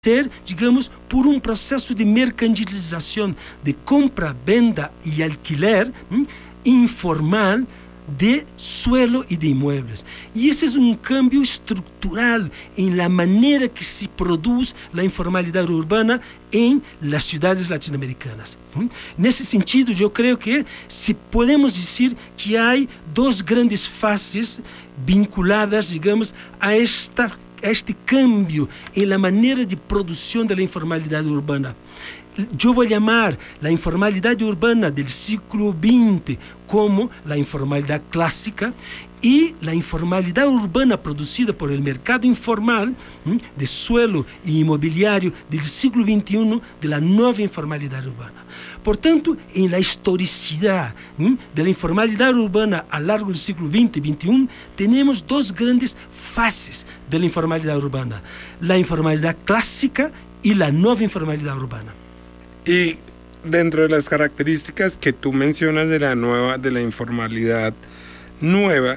ser, digamos, por um processo de mercantilização, de compra, venda e alquiler informal de suelo e de imóveis. E esse é um cambio estrutural em la maneira que se produz a informalidade urbana em las cidades latino-americanas. Nesse sentido, eu creio que se podemos dizer que há duas grandes fases vinculadas, digamos, a este cambio em la maneira de produção da informalidade urbana. Eu vou chamar a informalidade urbana do século XX como a informalidade clássica e a informalidade urbana produzida por el mercado informal de suelo e imobiliário do século XXI de la nova informalidade urbana. Portanto, em la historicidade da informalidade urbana ao largo do século XX e XXI, temos duas grandes fases da informalidade urbana: a informalidade clássica e a nova informalidade urbana. Y dentro de las características que tú mencionas de la informalidad nueva,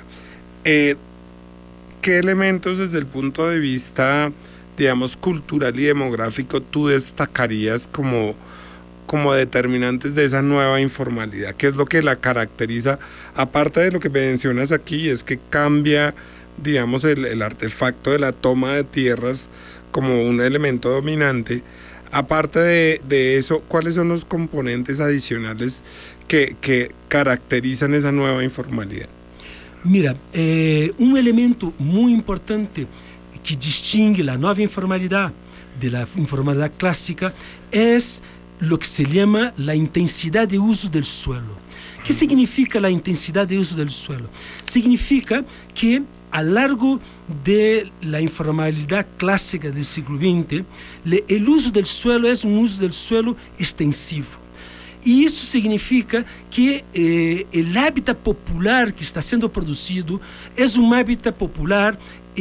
¿qué elementos desde el punto de vista, digamos, cultural y demográfico tú destacarías como determinantes de esa nueva informalidad? ¿Qué es lo que la caracteriza? Aparte de lo que mencionas aquí, es que cambia, digamos, el artefacto de la toma de tierras como un elemento dominante. Aparte de eso, ¿cuáles son los componentes adicionales que caracterizan esa nueva informalidad? Mira, um elemento muito importante que distingue a nova informalidade da informalidade clássica é o que se chama a intensidade de uso do suelo. O que significa a intensidade de uso do suelo? Significa que a largo de la informalidade clássica do século XX, o uso do suelo é um uso do suelo extensivo. E isso significa que o hábitat popular que está sendo produzido é um hábitat popular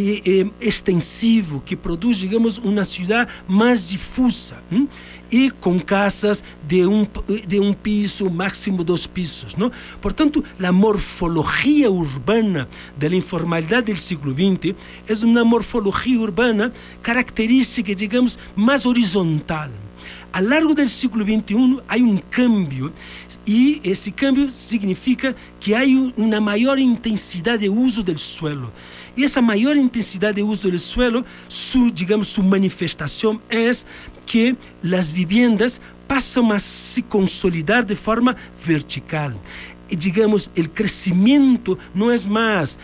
extensivo, que produz, digamos, uma cidade mais difusa, e com casas de um piso, máximo 2 pisos, não? Portanto, a morfologia urbana da informalidade do século XX é uma morfologia urbana característica, digamos, mais horizontal. Ao largo do século XXI, há um cambio, e esse cambio significa que há uma maior intensidade de uso do suelo. E essa maior intensidade de uso do suelo, sua manifestação é que as viviendas passam a se consolidar de forma vertical. E, digamos, o crescimento não é mais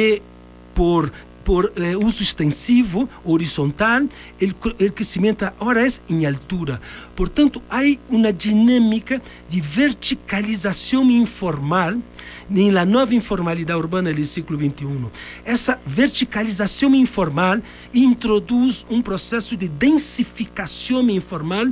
por uso extensivo, horizontal, o crescimento agora é em altura. Portanto, há uma dinâmica de verticalização informal na nova informalidade urbana do século XXI. Essa verticalização informal introduz um processo de densificação informal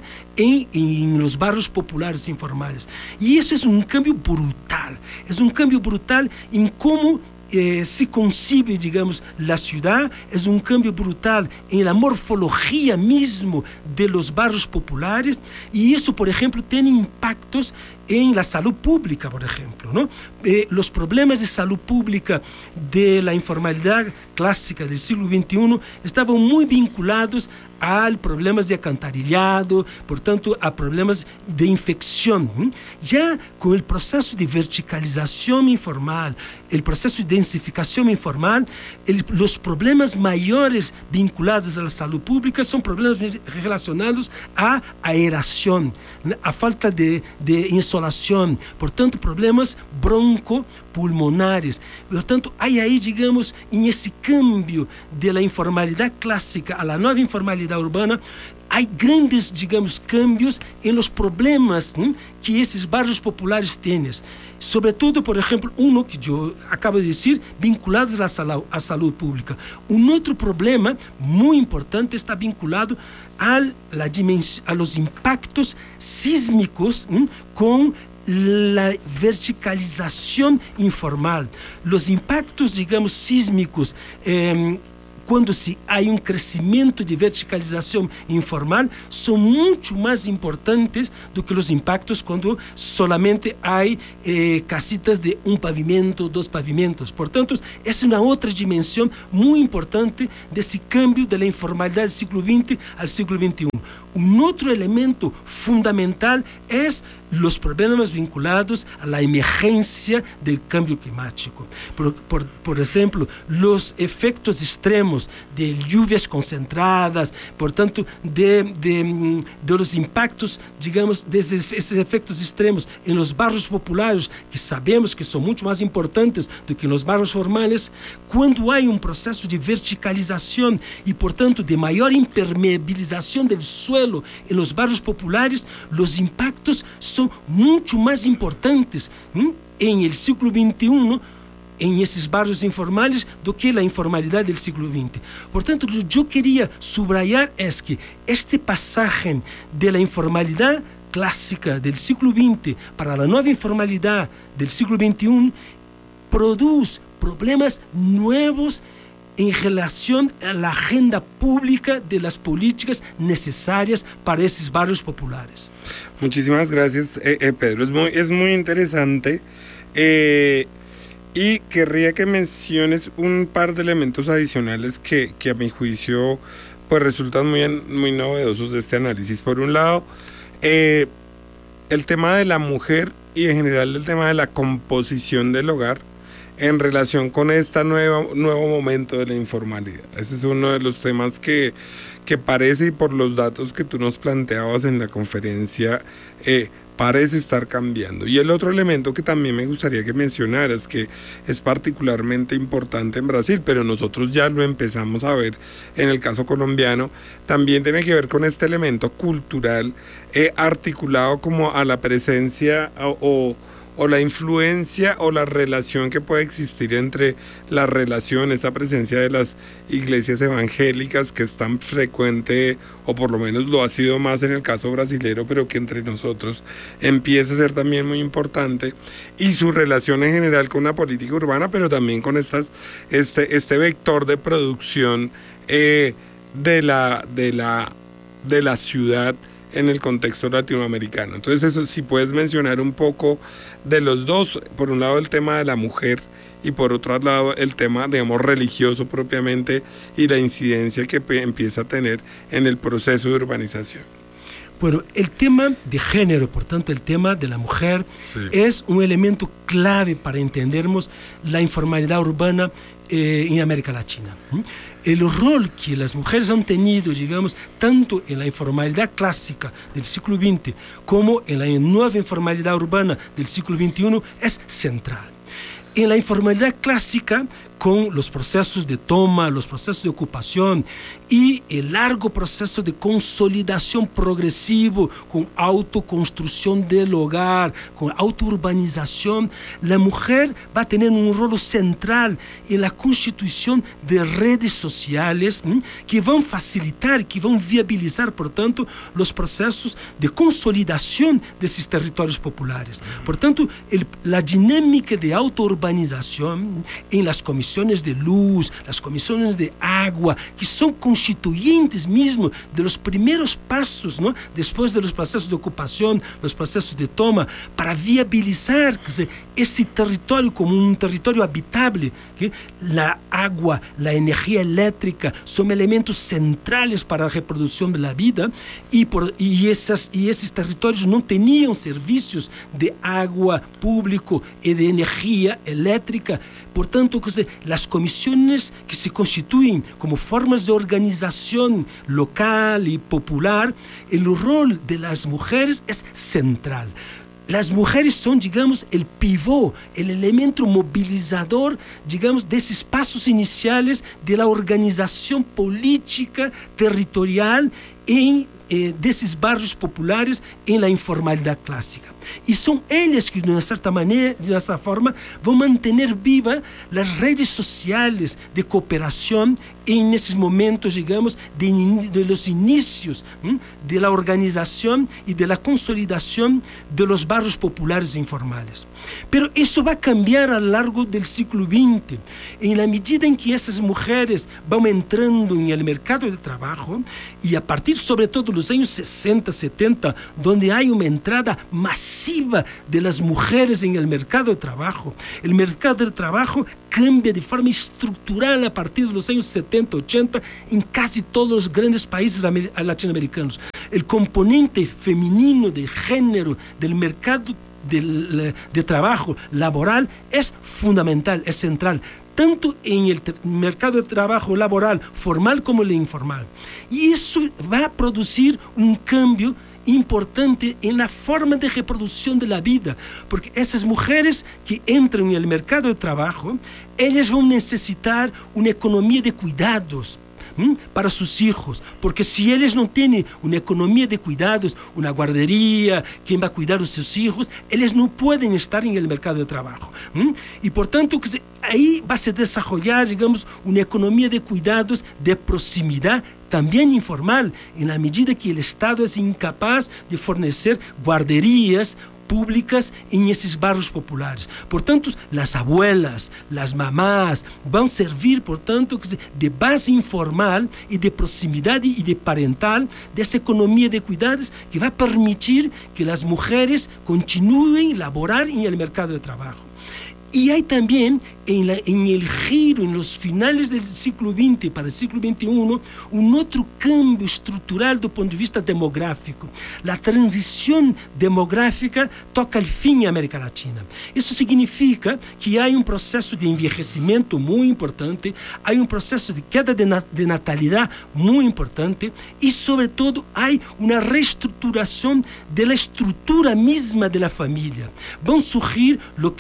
em los barrios populares informais. E isso é um cambio brutal. É um cambio brutal em como se concibe, digamos, a cidade. É um cambio brutal em la morfologia mesmo de los barrios populares, e isso, por exemplo, tem impactos em la saúde pública, por exemplo, não? Os problemas de saúde pública da informalidade clássica do século XXI estavam muito vinculados a problemas de alcantarillado, portanto, a problemas de infecção. Já com o processo de verticalização informal, o processo de densificação informal, os problemas maiores vinculados à saúde pública são problemas relacionados à aeração, à falta de insolação, portanto, problemas broncopulmonares. Portanto, há aí, digamos, em esse cambio da informalidade clássica à nova informalidade urbana, há grandes, digamos, cambios em los problemas que esses bairros populares têm. Sobretudo, por exemplo, que eu acabo de dizer, vinculados à saúde pública. Um outro problema muito importante está vinculado a los impactos sísmicos com a verticalização informal. Os impactos, digamos, sísmicos quando há um crescimento de verticalização informal, são muito mais importantes do que os impactos quando solamente há casitas de um pavimento, 2 pavimentos. Portanto, essa é uma outra dimensão muito importante desse câmbio da informalidade do século XX ao século XXI. Um outro elemento fundamental é os problemas vinculados à emergência do câmbio climático. Por exemplo, os efeitos extremos de lluvias concentradas, portanto, de los impactos, digamos, desses efeitos extremos em los barrios populares, que sabemos que são muito mais importantes do que nos barrios formais, quando há um processo de verticalização e, portanto, de maior impermeabilização do suelo em los barrios populares, os impactos são muito mais importantes em el século XXI, em esses barrios informais, do que a informalidade do século XX. Portanto, eu queria subrayar que esta passagem da informalidade clássica do século XX para a nova informalidade do século XXI produz problemas novos em relação à agenda pública de las políticas necessárias para esses barrios populares. Muchísimas gracias, Pedro. Es muy interesante y querría que menciones un par de elementos adicionales que a mi juicio pues resultan muy novedosos de este análisis. Por un lado, el tema de la mujer y en general el tema de la composición del hogar en relación con este nuevo momento de la informalidad. Ese es uno de los temas que parece, y por los datos que tú nos planteabas en la conferencia, parece estar cambiando. Y el otro elemento que también me gustaría que mencionaras, que es particularmente importante en Brasil, pero nosotros ya lo empezamos a ver en el caso colombiano, también tiene que ver con este elemento cultural articulado como a la presencia o la influencia o la relación que puede existir entre la relación, esta presencia de las iglesias evangélicas, que es tan frecuente, o por lo menos lo ha sido más en el caso brasilero, pero que entre nosotros empieza a ser también muy importante, y su relación en general con la política urbana, pero también con este vector de producción de la ciudad en el contexto latinoamericano. Entonces, eso sí puedes mencionar un poco de los dos, por un lado el tema de la mujer y por otro lado el tema, digamos, religioso propiamente, y la incidencia que empieza a tener en el proceso de urbanización. Bueno, el tema de género, por tanto, el tema de la mujer, sí, es un elemento clave para entendermos la informalidad urbana en América Latina. El rol que las mujeres han tenido, digamos, tanto en la informalidad clásica del siglo XX como en la nueva informalidad urbana del siglo XXI es central. En la informalidad clásica, con los procesos de toma, los procesos de ocupación y el largo proceso de consolidación progresivo con autoconstrucción del hogar, con autourbanización, la mujer va a tener un rol central en la constitución de redes sociales que van a facilitar, que van a viabilizar, por tanto, los procesos de consolidación de esos territorios populares. Por tanto, la dinámica de autourbanización en las comisiones de luz, las comisiones de agua, que son constituyentes mismo de los primeros pasos, ¿no? Después de los procesos de ocupación, los procesos de toma, para viabilizar, quer dizer, este territorio como un territorio habitable, que la agua, la energía eléctrica son elementos centrales para la reproducción de la vida, y esos territorios no tenían servicios de agua público y de energía eléctrica. Por tanto, las comisiones que se constituyen como formas de organización local y popular, el rol de las mujeres es central. Las mujeres son, digamos, el pivot, el elemento movilizador, digamos, de esos pasos iniciales de la organización política territorial desses barrios populares em la informalidade clássica. E são eles que, de uma certa maneira, de uma certa forma, vão manter viva as redes sociais de cooperação nesses momentos, digamos, de los inícios de la organização e de la consolidação de los barrios populares informales. Pero isso vai cambiar ao longo do século XX, em la medida em que essas mulheres vão entrando no mercado de trabalho, e a partir, sobretudo, dos anos 60, 70, onde há uma entrada massiva das mulheres no mercado de trabalho, o mercado de trabalho cambia de forma estrutural a partir dos anos 70, 80, em quase todos os grandes países latino-americanos. O componente feminino de gênero do mercado de trabalho laboral é fundamental, é central, tanto em el mercado de trabalho laboral formal como el informal. E isso vai produzir cambio importante na forma de reprodução da vida, porque essas mulheres que entram no mercado de trabalho, elas vão necessitar uma economia de cuidados para seus filhos, porque se eles não têm uma economia de cuidados, uma guarderia, quem vai cuidar dos seus filhos, eles não podem estar no mercado de trabalho. E, portanto, aí vai se desenvolver, digamos, uma economia de cuidados de proximidade, também informal, na medida que o Estado é incapaz de fornecer guarderias públicas em esses barrios populares. Portanto, as abuelas, as mamás vão servir, portanto, de base informal e de proximidade e de parental dessa economia de cuidados que vai permitir que as mulheres continuem a laborar no mercado de trabalho. E há também, em el giro, nos finais do século XX para o século XXI, outro câmbio estrutural do ponto de vista demográfico. A transição demográfica toca ao fim na América Latina. Isso significa que há processo de envelhecimento muito importante, há processo de queda de natalidade muito importante e, sobretudo, há uma reestruturação da estrutura mesma da família. Vão surgir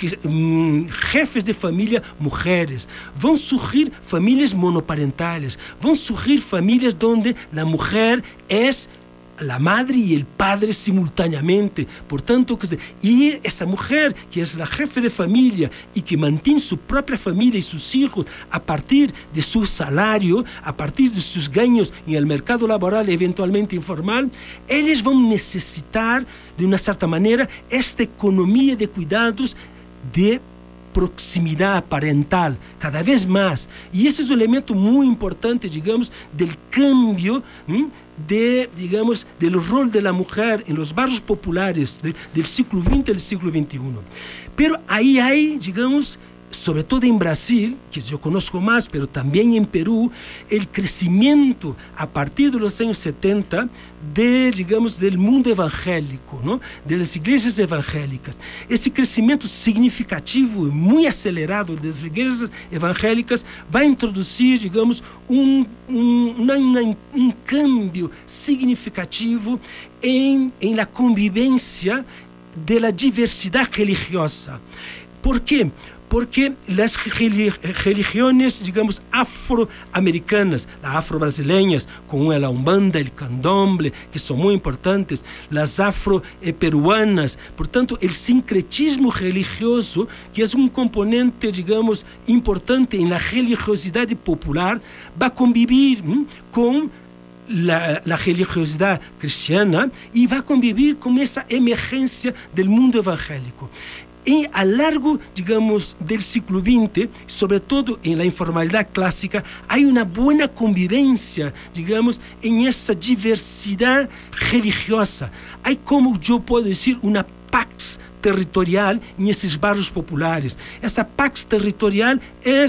jefes de família mulheres, vão surgir famílias monoparentais, vão surgir famílias onde a mulher é a madre e o padre simultaneamente. Portanto, e essa mulher que é a jefe de família e que mantém sua própria família e seus filhos a partir de seu salário, a partir de seus ganhos no mercado laboral eventualmente informal, eles vão necessitar, de uma certa maneira, esta economia de cuidados de proximidade parental, cada vez mais. E esse é um elemento muito importante, digamos, do cambio do rol da mulher em los barrios populares do século XX e do século XXI. Pero aí há, digamos, sobretudo em Brasil, que eu conheço mais, mas também em Peru, o crescimento a partir dos anos 70 do mundo evangélico, ¿no? Das igrejas evangélicas. Esse crescimento significativo e muito acelerado das igrejas evangélicas vai introduzir, digamos, cambio significativo em la convivência da diversidade religiosa. Por quê? Porque as religiões, digamos, afro-americanas, as afro-brasileiras, com a Umbanda, o Candomblé, que são muito importantes, as afro-peruanas, portanto, o sincretismo religioso, que é componente, digamos, importante na religiosidade popular, vai conviver com a religiosidade cristiana e vai conviver com essa emergência do mundo evangélico. E ao largo, digamos, do século XX, sobretudo na informalidade clássica, há uma boa convivência, digamos, em essa diversidade religiosa. Há, como eu posso dizer, uma pax territorial nesses barrios populares. Essa pax territorial é,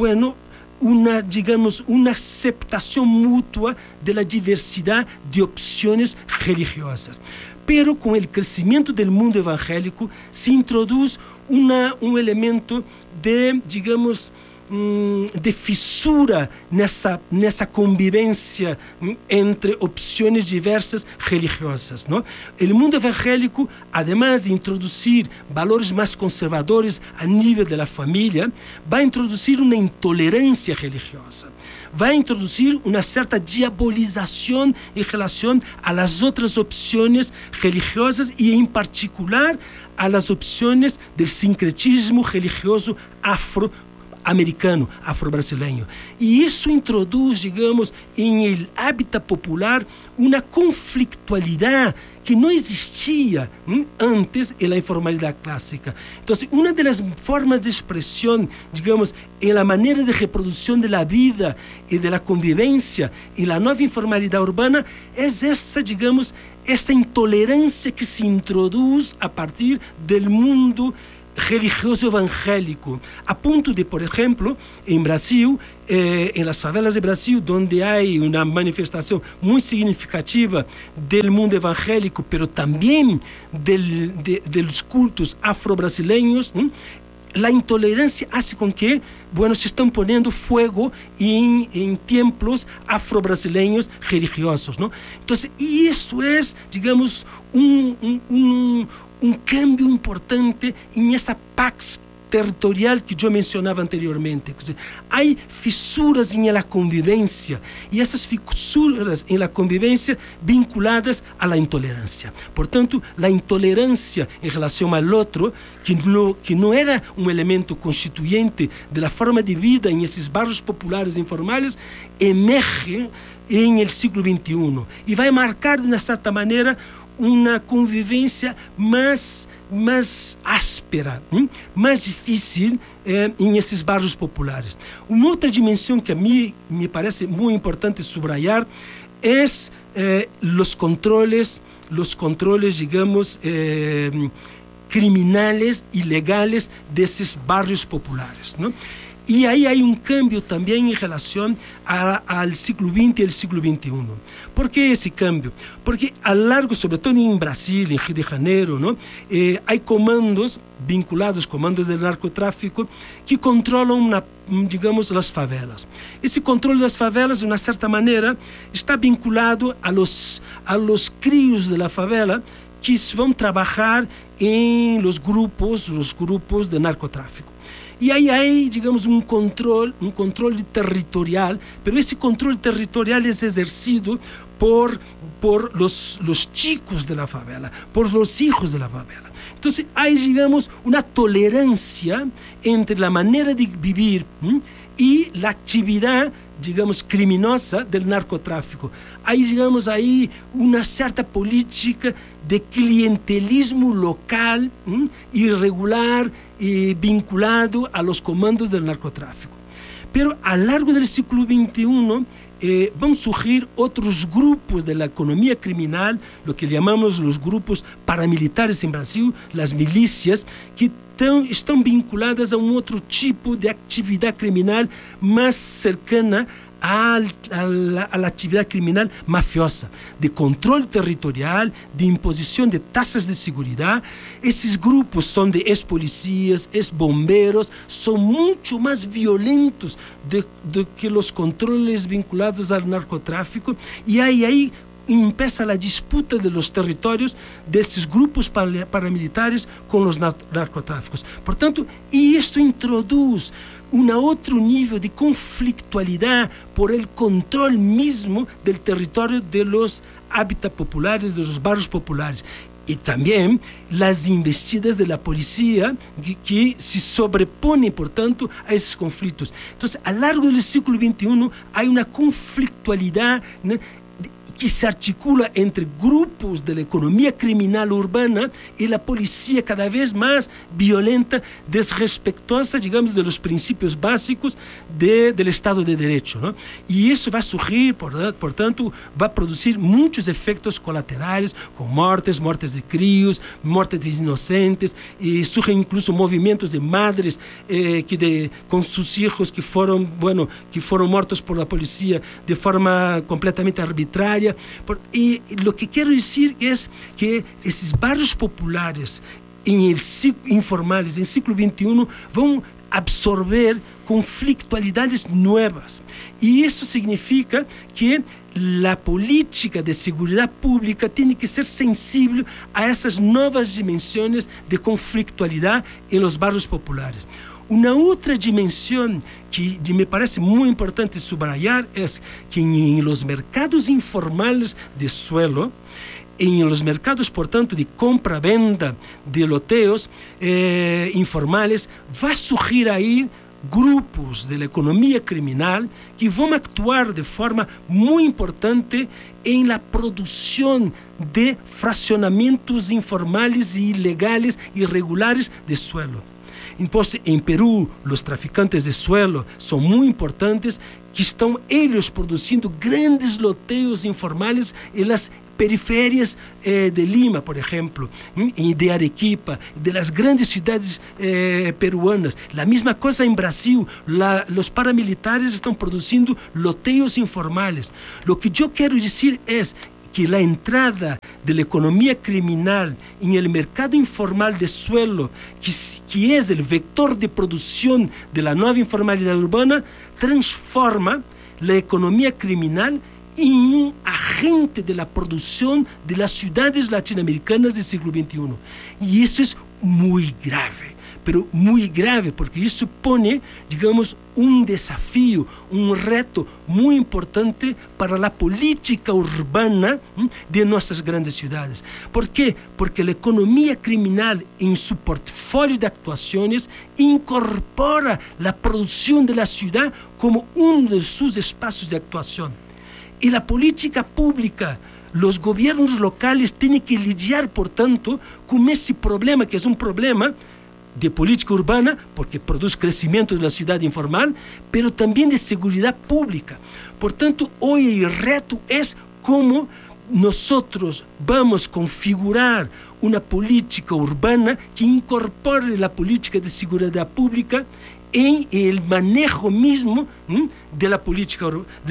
uma aceitação mútua da diversidade de opções religiosas. Pero com o crescimento do mundo evangélico se introduz elemento de, digamos, de fissura nessa convivência entre opções diversas religiosas, não? O mundo evangélico, además de introduzir valores mais conservadores a nível da família, vai introduzir uma intolerância religiosa, vai introduzir uma certa diabolização em relação às outras opções religiosas e, em particular, às opções do sincretismo religioso afro-americano, afro-brasileiro. E isso introduz, digamos, em el hábitat popular uma conflitualidade que não existia antes na informalidade clássica. Então, uma das formas de expressão, digamos, em la maneira de reprodução da vida e da convivência em la nova informalidade urbana é essa, digamos, essa intolerância que se introduz a partir do mundo religioso evangélico, a ponto de, por exemplo, em Brasil, em las favelas de Brasil, onde há uma manifestação muito significativa do mundo evangélico, pero também dos cultos afro-brasileiros, a intolerância faz com que, se estão ponendo fogo em templos afro-brasileiros religiosos, não? Então, e isso é, digamos, um cambio importante em essa pax territorial que eu mencionava anteriormente. Há fissuras em la convivência e essas fissuras em la convivência vinculadas à la intolerância. Portanto, a intolerância em relação ao outro, que não era um elemento constituinte da forma de vida em esses bairros populares informais, emerge em século XXI e vai marcar, de uma certa maneira, uma convivência mais áspera, mais difícil em esses bairros populares. Uma outra dimensão que a mim me parece muito importante subrayar é os controles, digamos, criminales e legales desses bairros populares, não? E aí há cambio também em relação ao século XX e ao século XXI. Por que esse cambio? Porque, a largo, sobretudo em Brasil, em Rio de Janeiro, não, há comandos vinculados, comandos do narcotráfico, que controlam, digamos, as favelas. Esse controle das favelas, de uma certa maneira, está vinculado a los crios da favela, que vão trabalhar em los grupos de narcotráfico. E aí há, digamos, um controle territorial, mas esse controle territorial é exercido por los chicos da favela, por los hijos da favela. Então, há, digamos, uma tolerância entre a maneira de viver e a atividade, digamos, criminosa do narcotráfico. Há, digamos, aí uma certa política de clientelismo local, irregular e vinculado a los comandos do narcotráfico. Pero, ao largo do século XXI, vão surgir outros grupos da economia criminal, o que chamamos os grupos paramilitares em Brasil, as milícias, que estão vinculadas a outro tipo de atividade criminal mais cercana à atividade criminal mafiosa, de controle territorial, de imposição de taxas de segurança. Esses grupos são de ex-policias, ex-bombeiros, são muito mais violentos do que os controles vinculados ao narcotráfico, e aí empieza a disputa de los territórios desses grupos paramilitares com os narcotráficos. Portanto, isto introduz outro nível de conflitualidade por el controle mesmo do território de los hábitats populares, dos bairros populares. E também as investidas da polícia que se sobrepõem, portanto, a esses conflitos. Então, ao largo do século XXI, há uma conflitualidade, né, que se articula entre grupos da economia criminal urbana e a polícia cada vez mais violenta, desrespeitosa, digamos, dos princípios básicos do Estado de Direito, não? E isso vai surgir, portanto, vai produzir muitos efeitos colaterais, com mortes de crios, mortes de inocentes, e surgem incluso movimentos de madres com seus filhos que foram mortos por a polícia de forma completamente arbitrária. E o que quero dizer é que esses bairros populares informais em século XXI vão absorber conflictualidades nuevas. Y eso significa que la política de seguridad pública tiene que ser sensible a esas nuevas dimensiones de conflictualidad en los barrios populares. Una otra dimensión que me parece muy importante subrayar es que en los mercados informales de suelo, en los mercados, por tanto, de compra-venda de loteos informales, va a surgir ahí grupos de la economía criminal que van a actuar de forma muy importante en la producción de fraccionamientos informales y ilegales, irregulares de suelo. Entonces, en Perú, los traficantes de suelo son muy importantes, que están ellos produciendo grandes loteos informales en las periferias de Lima, por ejemplo, y de Arequipa, de las grandes ciudades peruanas. La misma cosa en Brasil, los paramilitares están produciendo loteos informales. Lo que yo quiero decir es que la entrada de la economía criminal en el mercado informal de suelo, que es el vector de producción de la nueva informalidad urbana, transforma la economía criminal en un agente de la producción de las ciudades latinoamericanas del siglo XXI. Y eso es muy grave, pero muy grave, porque eso supone, digamos, un desafío, un reto muy importante para la política urbana de nuestras grandes ciudades. ¿Por qué? Porque la economía criminal en su portfolio de actuaciones incorpora la producción de la ciudad como uno de sus espacios de actuación. Y la política pública, los gobiernos locales tienen que lidiar, por tanto, con ese problema, que es un problema de política urbana, porque produce crecimiento de la ciudad informal, pero también de seguridad pública. Por tanto, hoy el reto es cómo nosotros vamos a configurar una política urbana que incorpore la política de seguridad pública en el manejo mismo de la política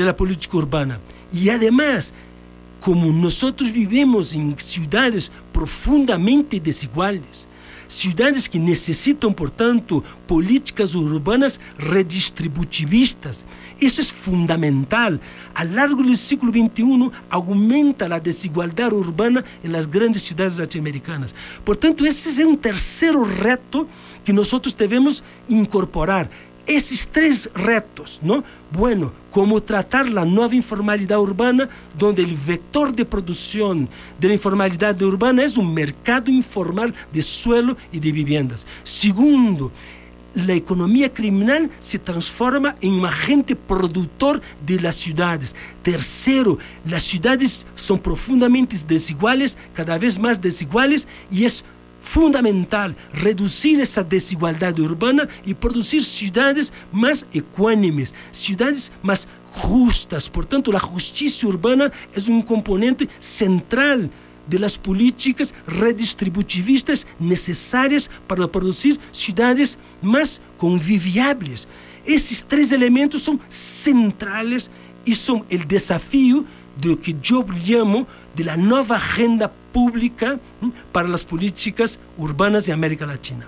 urbana. Y además, como nosotros vivimos en ciudades profundamente desiguales, ciudades que necesitan, por tanto, políticas urbanas redistributivistas, eso es fundamental. A lo largo del siglo XXI aumenta la desigualdad urbana en las grandes ciudades latinoamericanas. Por tanto, ese es un tercero reto que nosotros debemos incorporar. Esos tres retos, ¿no? Bueno, cómo tratar la nueva informalidad urbana, donde el vector de producción de la informalidad urbana es un mercado informal de suelo y de viviendas. Segundo, la economía criminal se transforma en un agente productor de las ciudades. Tercero, las ciudades son profundamente desiguales, cada vez más desiguales, y es fundamental reducir esa desigualdad urbana y producir ciudades más ecuánimes, ciudades más justas. Por tanto, la justicia urbana es un componente central de las políticas redistributivistas necesarias para producir ciudades más conviviables. Esos tres elementos son centrales y son el desafío de lo que yo llamo de la nueva agenda pública para las políticas urbanas de América Latina.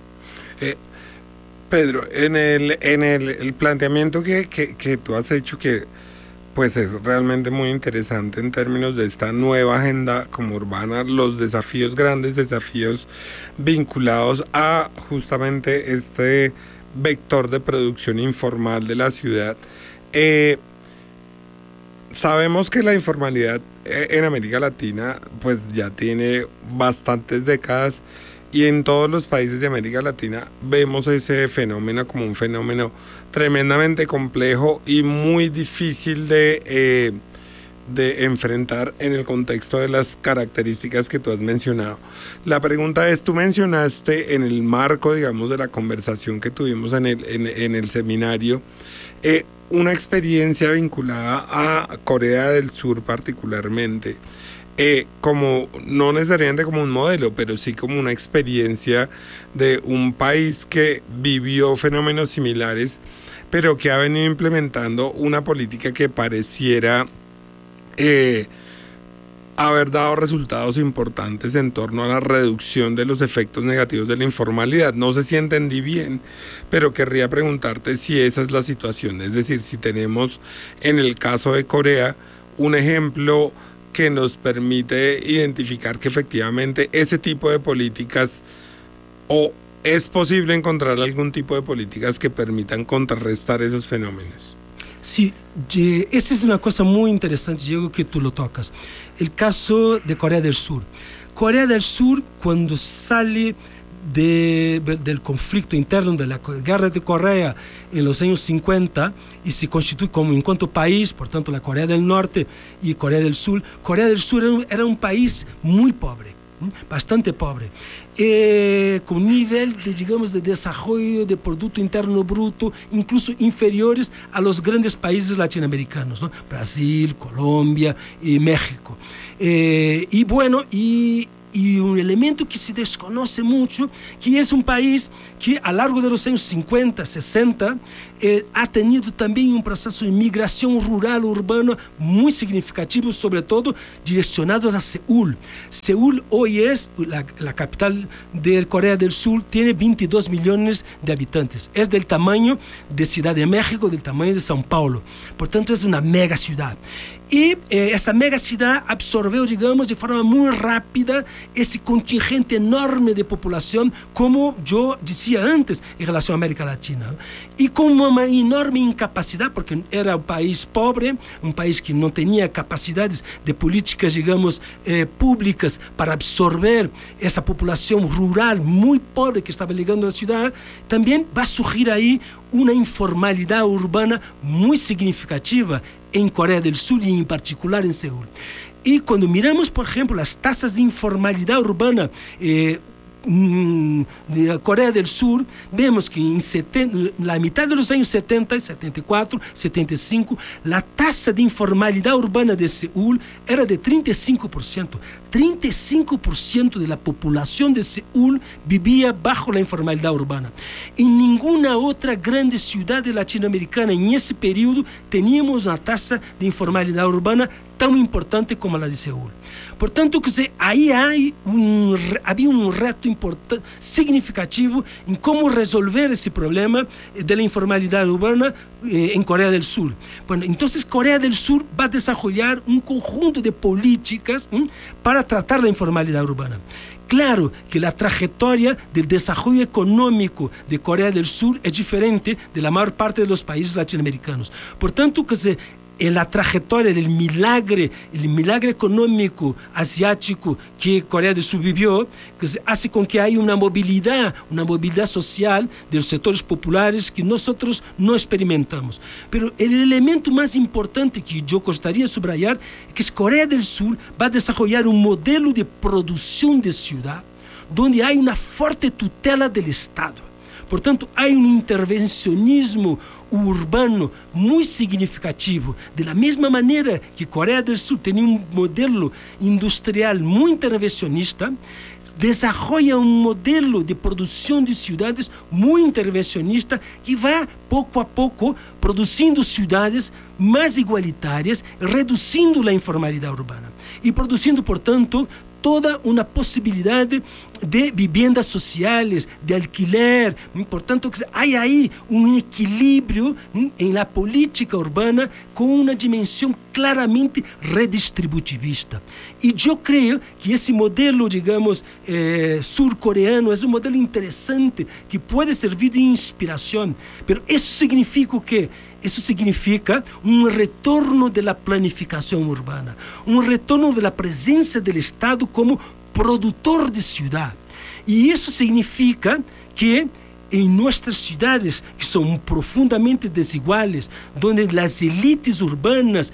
Pedro, en el planteamiento que tú has hecho, que pues es realmente muy interesante en términos de esta nueva agenda como urbana, los desafíos, grandes desafíos vinculados a justamente este vector de producción informal de la ciudad. Sabemos que la informalidad en América Latina pues ya tiene bastantes décadas, y en todos los países de América Latina vemos ese fenómeno como un fenómeno tremendamente complejo y muy difícil de enfrentar en el contexto de las características que tú has mencionado. La pregunta es, tú mencionaste en el marco, digamos, de la conversación que tuvimos en el seminario, una experiencia vinculada a Corea del Sur particularmente, como no necesariamente como un modelo, pero sí como una experiencia de un país que vivió fenómenos similares, pero que ha venido implementando una política que pareciera haber dado resultados importantes en torno a la reducción de los efectos negativos de la informalidad. No sé si entendí bien, pero querría preguntarte si esa es la situación. Es decir, si tenemos en el caso de Corea un ejemplo que nos permite identificar que efectivamente ese tipo de políticas, o es posible encontrar algún tipo de políticas que permitan contrarrestar esos fenómenos. Sí, esa es una cosa muy interesante, Diego, que tú lo tocas. El caso de Corea del Sur. Corea del Sur, cuando sale del conflicto interno de la guerra de Corea en los años 50 y se constituye como en cuanto país, por tanto la Corea del Norte y Corea del Sur era un país muy pobre, bastante pobre, con un nivel de, digamos, de desarrollo de Producto Interno Bruto incluso inferiores a los grandes países latinoamericanos, ¿no? Brasil, Colombia y México. Y bueno, y un elemento que se desconoce mucho, que es un país que a lo largo de los años 50, 60, ha tenido también un proceso de migración rural urbana muy significativo, sobre todo direccionados a Seúl. Seúl hoy es la capital de Corea del Sur, tiene 22 millones de habitantes. Es del tamaño de Ciudad de México, del tamaño de São Paulo. Por tanto, es una mega ciudad. Y esa mega ciudad absorbió, digamos, de forma muy rápida ese contingente enorme de población, como yo decía antes, en relación a América Latina. Y con una enorme incapacidad, porque era un país pobre, un país que no tenía capacidades de políticas, digamos, públicas para absorber esa población rural muy pobre que estaba llegando a la ciudad, también va a surgir ahí una informalidad urbana muy significativa en Corea del Sur y en particular en Seúl. Y cuando miramos, por ejemplo, las tasas de informalidad urbana de Corea del Sur, vemos que en la mitad de los años 70, 74, 75, la tasa de informalidad urbana de Seúl era de 35%. 35% de la población de Seúl vivía bajo la informalidad urbana. En ninguna otra grande ciudad latinoamericana en ese periodo teníamos una tasa de informalidad urbana tan importante como la de Seúl. Por tanto, que ahí había un reto significativo en cómo resolver ese problema de la informalidad urbana en Corea del Sur. Bueno, entonces Corea del Sur va a desarrollar un conjunto de políticas para tratar la informalidad urbana. Claro que la trayectoria del desarrollo económico de Corea del Sur es diferente de la mayor parte de los países latinoamericanos. Por tanto, que en la trayectoria del milagre, el milagre económico asiático que Corea del Sur vivió, que hace con que haya una movilidad social de los sectores populares que nosotros no experimentamos. Pero el elemento más importante que yo gustaría subrayar es que Corea del Sur va a desarrollar un modelo de producción de ciudad donde hay una fuerte tutela del Estado. Por tanto, hay un intervencionismo urbano muy significativo. De la misma manera que Corea del Sur tenía un modelo industrial muy intervencionista, desarrolla un modelo de producción de ciudades muy intervencionista que va poco a poco produciendo ciudades más igualitarias, reduciendo la informalidad urbana y produciendo, por tanto, toda una posibilidad de viviendas sociales, de alquiler. Por tanto, hay ahí un equilibrio en la política urbana con una dimensión claramente redistributivista. Y yo creo que ese modelo, digamos, surcoreano es un modelo interesante que puede servir de inspiración. Pero eso significa que eso significa un retorno de la planificación urbana, un retorno de la presencia del Estado como productor de ciudad. Y eso significa que en nuestras ciudades, que son profundamente desiguales, donde las élites urbanas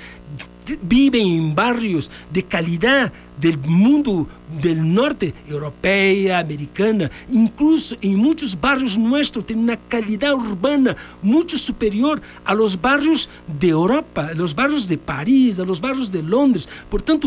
viven en barrios de calidad del mundo del norte, europea, americana, incluso en muchos barrios nuestros tienen una calidad urbana mucho superior a los barrios de Europa, a los barrios de París, a los barrios de Londres. Por tanto,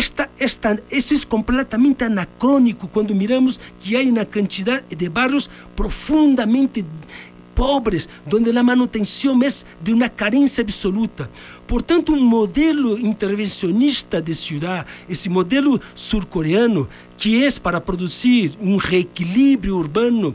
eso es completamente anacrónico cuando miramos que hay una cantidad de barrios profundamente pobres, donde la manutención es de una carencia absoluta. Por tanto, un modelo intervencionista de ciudad, ese modelo surcoreano, que es para producir un reequilibrio urbano,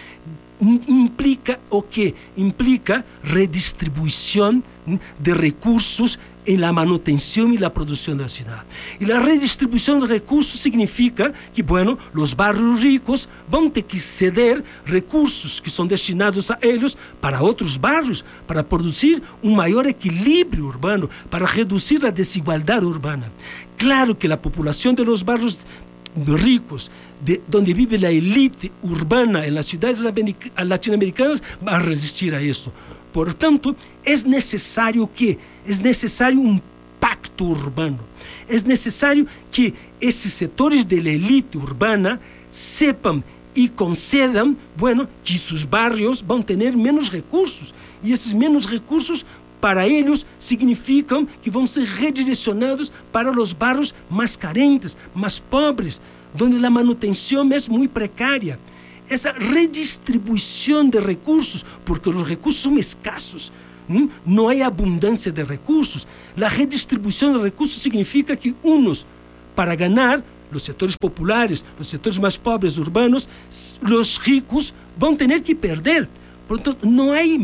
implica o qué? Implica redistribución de recursos en la manutención y la producción de la ciudad. Y la redistribución de recursos significa que, bueno, los barrios ricos van a tener que ceder recursos que son destinados a ellos para otros barrios, para producir un mayor equilibrio urbano, para reducir la desigualdad urbana. Claro que la población de los barrios ricos, donde vive la élite urbana en las ciudades latinoamericanas, va a resistir a esto. Por tanto, es necesario un pacto urbano. Es necesario que esos sectores de la élite urbana sepan y concedan, bueno, que sus barrios van a tener menos recursos. Y esos menos recursos para ellos significan que van a ser redireccionados para los barrios más carentes, más pobres, donde la manutención es muy precaria. Esa redistribución de recursos, porque los recursos son escasos, no hay abundancia de recursos. La redistribución de recursos significa que unos, para ganar, los sectores populares, los sectores más pobres urbanos, los ricos van a tener que perder. Por lo tanto, no hay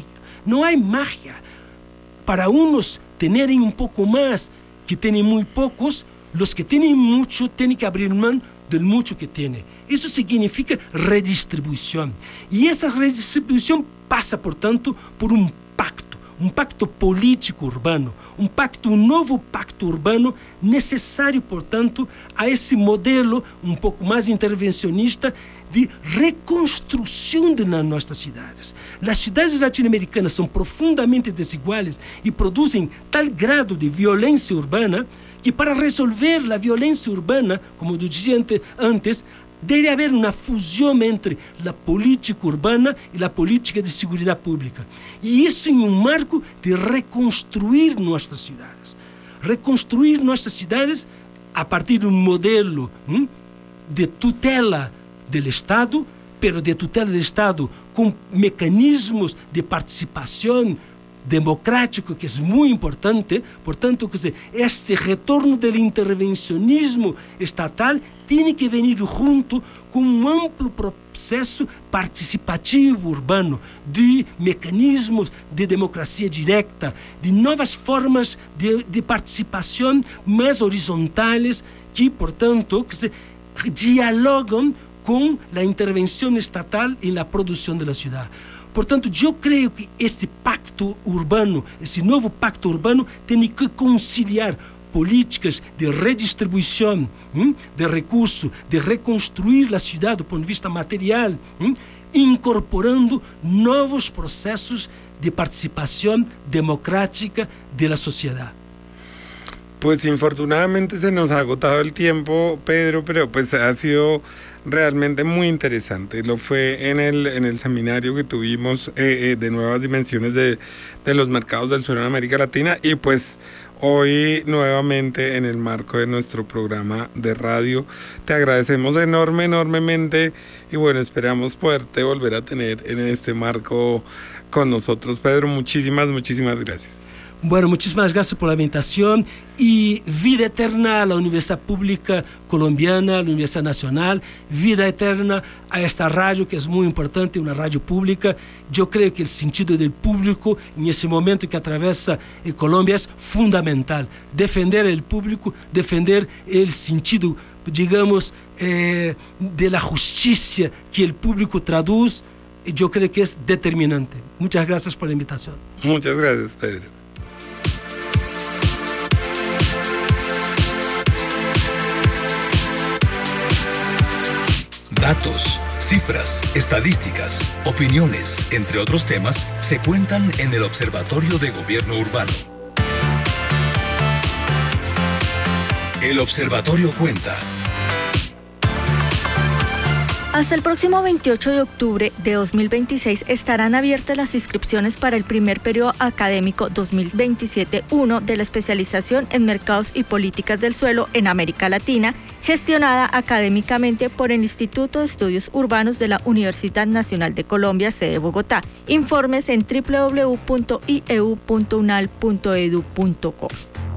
magia. Para unos tenerem un poco más, que tienen muy pocos, los que tienen mucho tienen que abrir mano del mucho que tienen. Eso significa redistribución. Y esa redistribución pasa, por tanto, por un pacto político urbano, un novo pacto urbano necesario, por tanto, a esse modelo um pouco mais intervencionista de reconstrução de nossas cidades. As cidades latino-americanas são profundamente desiguais e produzem tal grado de violência urbana que, para resolver a violência urbana, como eu dizia antes, deve haver uma fusão entre a política urbana e a política de segurança pública. E isso em um marco de reconstruir nossas cidades. Reconstruir nossas cidades a partir de um modelo de tutela do Estado, pero de tutela do Estado com mecanismos de participação democrático, que é muito importante. Portanto, quer dizer, este retorno do intervencionismo estatal tem que vir junto com um amplo processo participativo urbano, de mecanismos de democracia direta, de novas formas de participação mais horizontais que, portanto, que se dialogam com a intervenção estatal na produção da cidade. Portanto, eu creio que este pacto urbano, esse novo pacto urbano, tem que conciliar políticas de redistribuição de recursos, de reconstruir a cidade do ponto de vista material, incorporando novos processos de participação democrática da sociedade. Pues infortunadamente se nos ha agotado el tiempo, Pedro, pero pues ha sido realmente muy interesante. Lo fue en el seminario que tuvimos de nuevas dimensiones de los mercados del suelo en América Latina, y pues hoy nuevamente en el marco de nuestro programa de radio. Te agradecemos enormemente y bueno, esperamos poderte volver a tener en este marco con nosotros. Pedro, muchísimas gracias. Bueno, muchísimas gracias por la invitación y vida eterna a la Universidad Pública Colombiana, a la Universidad Nacional, vida eterna a esta radio que es muy importante, una radio pública. Yo creo que el sentido del público en ese momento que atraviesa Colombia es fundamental. Defender el público, defender el sentido, digamos, de la justicia que el público traduce, yo creo que es determinante. Muchas gracias por la invitación. Muchas gracias, Pedro. Datos, cifras, estadísticas, opiniones, entre otros temas, se cuentan en el Observatorio de Gobierno Urbano. El Observatorio cuenta. Hasta el próximo 28 de octubre de 2026 estarán abiertas las inscripciones para el primer periodo académico 2027-1 de la especialización en mercados y políticas del suelo en América Latina, gestionada académicamente por el Instituto de Estudios Urbanos de la Universidad Nacional de Colombia, sede Bogotá. Informes en www.ieu.unal.edu.co.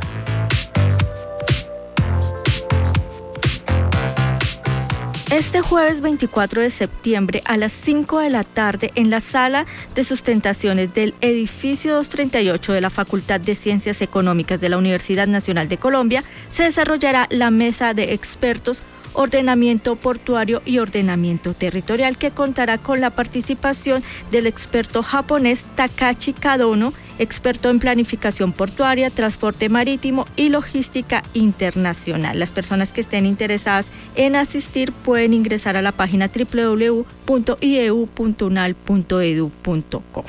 Este jueves 24 de septiembre a las 5 de la tarde en la sala de sustentaciones del edificio 238 de la Facultad de Ciencias Económicas de la Universidad Nacional de Colombia se desarrollará la mesa de expertos ordenamiento portuario y ordenamiento territorial, que contará con la participación del experto japonés Takashi Kadono, experto en planificación portuaria, transporte marítimo y logística internacional. Las personas que estén interesadas en asistir pueden ingresar a la página www.ieu.unal.edu.co.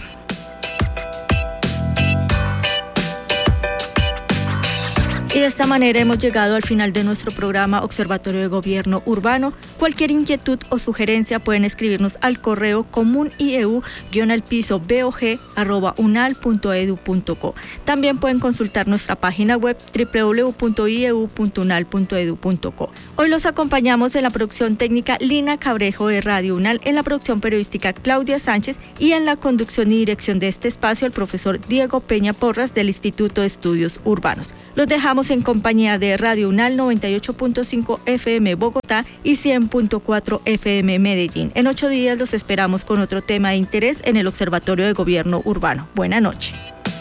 Y de esta manera hemos llegado al final de nuestro programa Observatorio de Gobierno Urbano. Cualquier inquietud o sugerencia pueden escribirnos al correo comunieu-bog@unal.edu.co. También pueden consultar nuestra página web www.ieu.unal.edu.co. Hoy los acompañamos en la producción técnica Lina Cabrejo de Radio Unal, en la producción periodística Claudia Sánchez y en la conducción y dirección de este espacio el profesor Diego Peña Porras del Instituto de Estudios Urbanos. Los dejamos en compañía de Radio Unal 98.5 FM Bogotá y 100.4 FM Medellín. En 8 días los esperamos con otro tema de interés en el Observatorio de Gobierno Urbano. Buenas noches.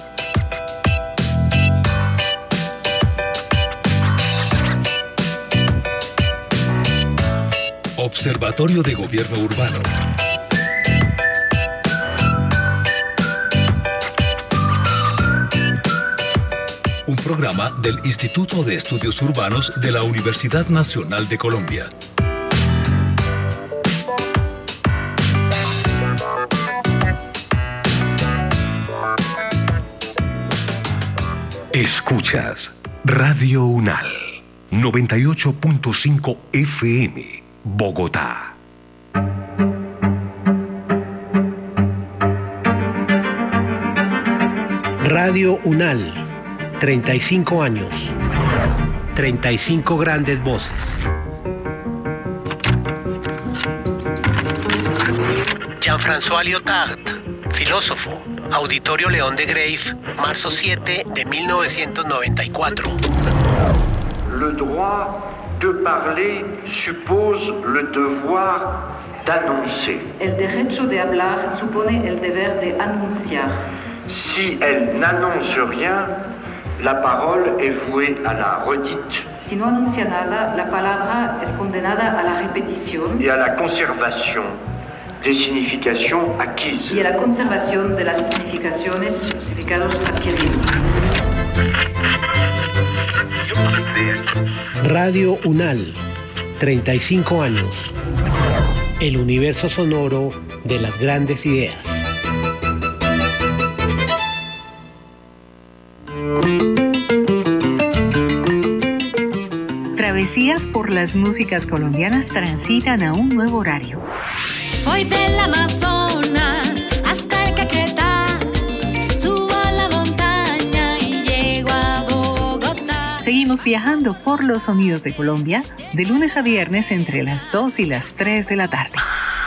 Observatorio de Gobierno Urbano. Un programa del Instituto de Estudios Urbanos de la Universidad Nacional de Colombia. Escuchas Radio Unal 98.5 FM Bogotá. Radio Unal, 35 años, 35 grandes voces. Jean-François Lyotard, filósofo, Auditorio León de Greiff, marzo 7 de 1994. Le droit de parler suppose le devoir d'annoncer. El derecho de hablar supone el deber de anunciar. Si elle n'annonce rien, la parole est vouée à la redite. Si no anuncia nada, la palabra es condenada a la repetición et à la conservation des significations acquises. y a la conservación de las significados adquiridos. Radio Unal, 35 años. El universo sonoro de las grandes ideas. Travesías por las músicas colombianas transitan a un nuevo horario. Voy del Amazonas hasta el Caquetá, subo a la montaña y llego a Bogotá. Seguimos viajando por los sonidos de Colombia de lunes a viernes entre las 2 y las 3 de la tarde.